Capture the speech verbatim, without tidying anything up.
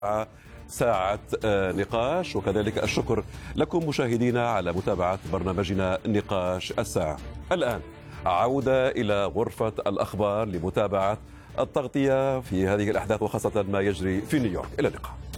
ساعة نقاش، وكذلك الشكر لكم مشاهدينا على متابعة برنامجنا نقاش الساعة. الآن عودة إلى غرفة الأخبار لمتابعة التغطية في هذه الأحداث وخاصة ما يجري في نيويورك. إلى اللقاء.